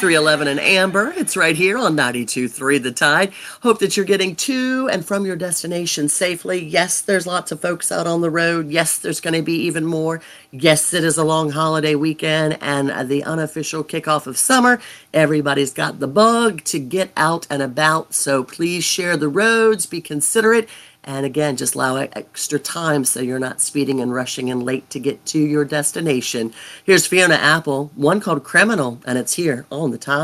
311 and Amber. It's right here on 92.3 The Tide. Hope that you're getting to and from your destination safely. Yes, there's lots of folks out on the road. Yes, there's going to be even more. Yes, it is a long holiday weekend and the unofficial kickoff of summer. Everybody's got the bug to get out and about. So please share the roads, be considerate. And again, just allow extra time so you're not speeding and rushing and late to get to your destination. Here's Fiona Apple, one called Criminal, and it's here on The Tide.